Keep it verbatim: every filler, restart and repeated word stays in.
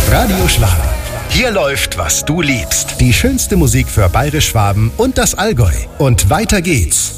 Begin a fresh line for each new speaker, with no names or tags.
Radio Schwaben.
Hier läuft, was du liebst.
Die schönste Musik für Bayerisch Schwaben und das Allgäu. Und weiter geht's.